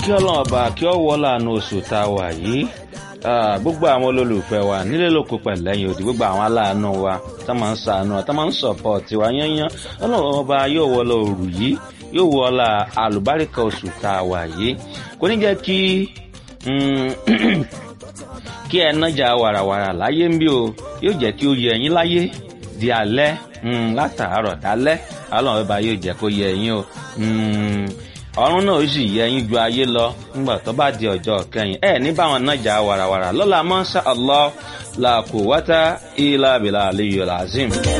kí ọlọ́run ọba kí ọ wọ́ láàánú oṣù tá a wà yìí gbogbo àwọn olólùfẹ́ wa nílé lóko pẹ̀lẹ́yìn òdì gbogbo àwọn aláàánú wa tó máa ń ṣàánú tó máa ń sọ̀pọ̀tì wa yányán ọlọ́run ọba yóò wọ́ lọ òrù yìí yóò wọ́ la àlùbáríkà oṣù tá a wà yìí kò ní jẹ́ kí ẹ nájà wàràwàrà láyé ń bí o yóò jẹ́ kí ó yẹ ẹ̀yin láyé di alẹ́ látàárọ̀ dálẹ́ ọlọ́run ọba yóò jẹ́ kó yẹ ẹ̀yin o ọ̀run náà ó sì yẹ ẹ̀yin ju ayé lọ nígbà tó bá di ọjọ́ kẹyìn ẹ ní báwọn nájà wàràwàrà lọ́la masha Allah la quwwata illa billahi aliyyil azim.